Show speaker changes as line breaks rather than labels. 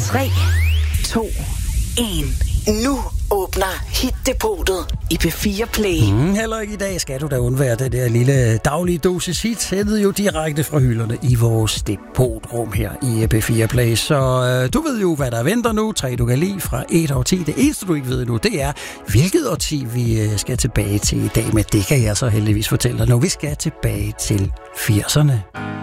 3, 2, 1. Nu åbner Hit-depotet i P4 Play.
Heller ikke i dag skal du da undvære det der lille daglige dosis hit, sendet jo direkte fra hylderne i vores depotrum her i P4 Play. Så du ved jo, hvad der venter nu. 3 du kan lide fra 1 år 10. Det eneste du ikke ved nu, det er, hvilket årti vi skal tilbage til i dag. Men det kan jeg så heldigvis fortælle dig nu. Vi skal tilbage til 80'erne.